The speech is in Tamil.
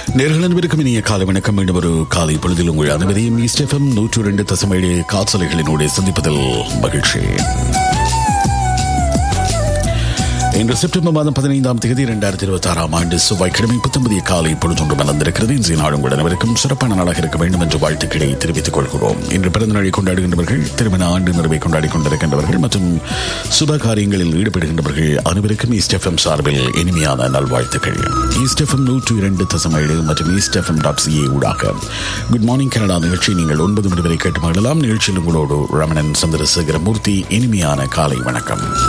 நேயர்கள் இருக்கும் இனிய காலை வணக்கம். மீண்டும் ஒரு காலை பொழுதில் உங்கள் அனைவரையும் ஈஸ்ட் எஃப்எம் 102.7 காற்றலைகளினூடே சந்திப்பதில் மகிழ்ச்சி. இன்று செப்டம்பர் மாதம் 15ஆம் தேதி 2026ஆம் ஆண்டு செவ்வாய்க்கிழமை 19 காலை பொழுதொன்று மலர்ந்திருக்கிறது. இன்றைய நாள் உங்கள் அனைவருக்கும் சிறப்பான நாளாக இருக்க வேண்டும் என்று வாழ்த்துக்களை தெரிவித்துக் கொள்கிறோம். இன்று பிறந்த நாளை கொண்டாடுகின்றவர்கள், திருமண ஆண்டு நிறைவை கொண்டாடி கொண்டிருக்கின்றவர்கள் மற்றும் சுப காரியங்களில் ஈடுபடுகின்றவர்கள் அனைவருக்கும் ஈஸ்ட் எஃப்எம் சார்பில் இனிமையான நல்வாழ்த்துக்கள். ஈஸ்ட் எஃப்எம் 102.7 மற்றும் eastfm.ca ஊடாக குட் மார்னிங் கனடா நிகழ்ச்சி நீங்கள் 9 மணி வரை கேட்டு மகிழலாம். நிகழ்ச்சியில் உங்களோடு ரமணன் சந்திரசேகரமூர்த்தி. இனிமையான காலை வணக்கம்.